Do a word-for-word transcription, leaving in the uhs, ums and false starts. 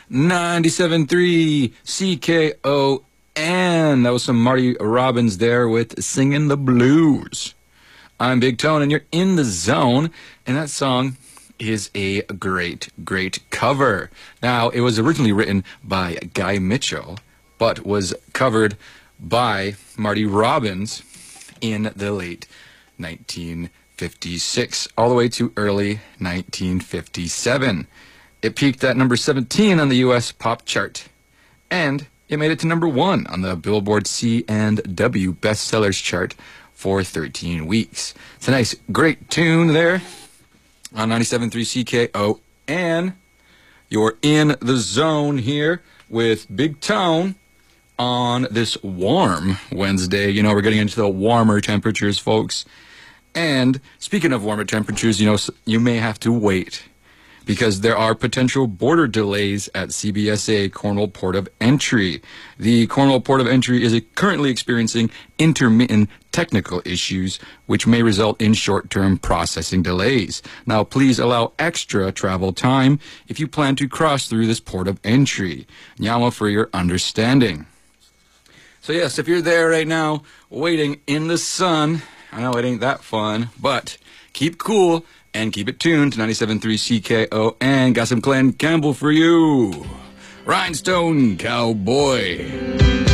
ninety-seven point three C K O N. That was some Marty Robbins there with Singing the Blues. I'm Big Tone, and you're in the zone, and that song is a great, great cover. Now, it was originally written by Guy Mitchell, but was covered by Marty Robbins in the late nineteen fifty-six, all the way to early nineteen fifty-seven. It peaked at number seventeen on the U S pop chart, and it made it to number one on the Billboard C and W bestsellers chart for thirteen weeks. It's a nice, great tune there on ninety-seven point three C K O N. You're in the zone here with Big Tone on this warm Wednesday. You know, we're getting into the warmer temperatures, folks. And speaking of warmer temperatures, you know, you may have to wait because there are potential border delays at C B S A Cornwall Port of Entry. The Cornwall Port of Entry is currently experiencing intermittent technical issues, which may result in short-term processing delays. Now, please allow extra travel time if you plan to cross through this port of entry. Nyama for your understanding. So yes, if you're there right now, waiting in the sun, I know it ain't that fun, but keep cool and keep it tuned to ninety-seven point three C K O N. Got some Glenn Campbell for you. Rhinestone Cowboy.